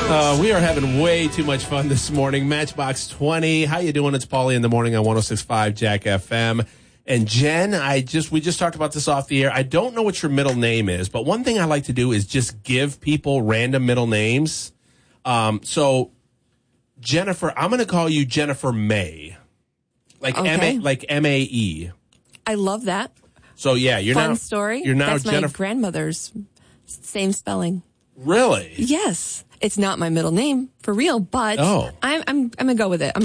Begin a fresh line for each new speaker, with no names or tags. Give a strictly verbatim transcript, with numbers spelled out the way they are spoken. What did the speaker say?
Uh, we are having way too much fun this morning. Matchbox twenty. How you doing? It's Paulie in the morning on one oh six point five Jack F M. And Jen, I just we just talked about this off the air. I don't know what your middle name is, but one thing I like to do is just give people random middle names. Um, so, Jennifer, I'm going to call you Jennifer May, like
Okay.
M A, like M A E.
I love that.
So yeah, you're
Fun
now
story.
You're now
That's my
Jennifer.
grandmother's same spelling.
Really?
Yes, it's not my middle name for real, but
Oh.
I'm I'm I'm gonna go with it. I'm